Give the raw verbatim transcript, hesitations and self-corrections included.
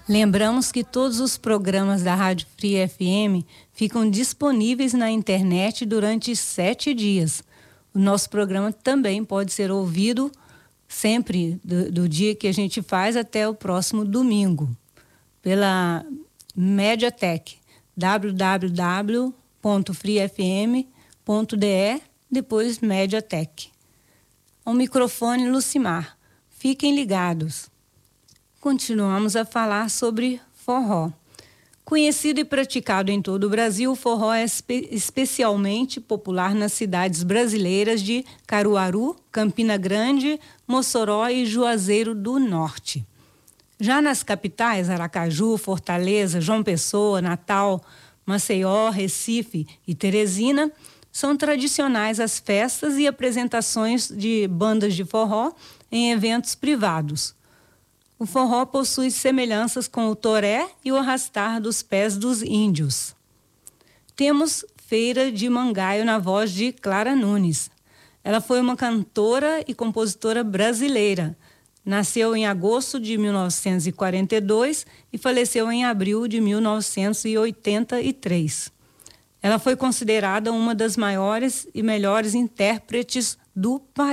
Lembramos que todos os programas da Rádio Free F M ficam disponíveis na internet durante sete dias. O nosso programa também pode ser ouvido sempre do, do dia que a gente faz até o próximo domingo, pela Mediatek, w w w ponto free f m ponto d e, depois Mediatek. Ao microfone, Lucimar. Fiquem ligados. Continuamos a falar sobre forró. Conhecido e praticado em todo o Brasil, o forró é espe- especialmente popular nas cidades brasileiras de Caruaru, Campina Grande, Mossoró e Juazeiro do Norte. Já nas capitais, Aracaju, Fortaleza, João Pessoa, Natal, Maceió, Recife e Teresina, são tradicionais as festas e apresentações de bandas de forró em eventos privados. O forró possui semelhanças com o toré e o arrastar dos pés dos índios. Temos Feira de Mangaio na voz de Clara Nunes. Ela foi uma cantora e compositora brasileira. Nasceu em agosto de mil novecentos e quarenta e dois e faleceu em abril de mil novecentos e oitenta e três. Ela foi considerada uma das maiores e melhores intérpretes do país.